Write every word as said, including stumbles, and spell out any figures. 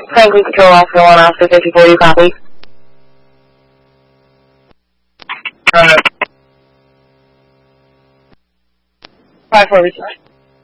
Franklin Control Officer one, Officer fifty-four, you copy? Uh, five four, research.